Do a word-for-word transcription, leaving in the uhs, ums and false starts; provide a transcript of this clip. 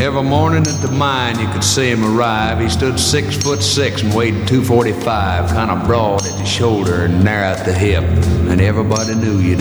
Every morning at the mine you could see him arrive. He stood six foot six and weighed two forty-five, kind of broad at the shoulder and narrow at the hip, and everybody knew you